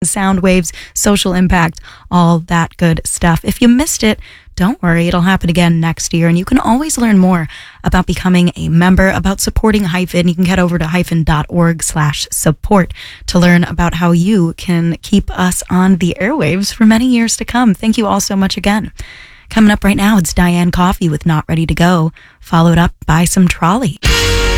sound waves, social impact, all that good stuff. If you missed it, don't worry, it'll happen again next year. And you can always learn more about becoming a member, about supporting Hyphen. You can head over to hyphen.org/support to learn about how you can keep us on the airwaves for many years to come. Thank you all so much again. Coming up right now, it's Diane Coffey with Not Ready to Go, followed up by some Trolley.